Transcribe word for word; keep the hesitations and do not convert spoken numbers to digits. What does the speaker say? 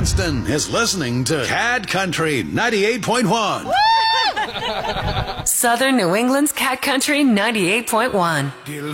Cranston is listening to Cat Country ninety-eight point one. Southern New England's Cat Country ninety-eight point one.